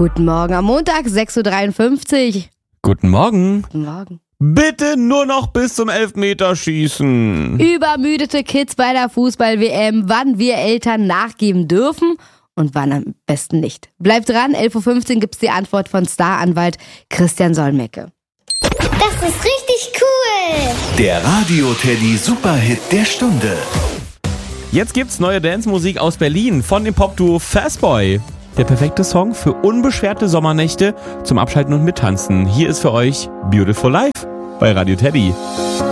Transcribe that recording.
Guten Morgen am Montag, 6.53 Uhr. Guten Morgen. Guten Morgen. Bitte nur noch bis zum Elfmeterschießen. Übermüdete Kids bei der Fußball-WM, wann wir Eltern nachgeben dürfen und wann am besten nicht. Bleibt dran, 11.15 Uhr gibt's die Antwort von Staranwalt Christian Solmecke. Das ist richtig cool. Der Radio-Teddy Superhit der Stunde. Jetzt gibt's neue Dance-Musik aus Berlin von dem Popduo Fastboy. Der perfekte Song für unbeschwerte Sommernächte zum Abschalten und Mittanzen. Hier ist für euch Beautiful Life bei Radio Teddy.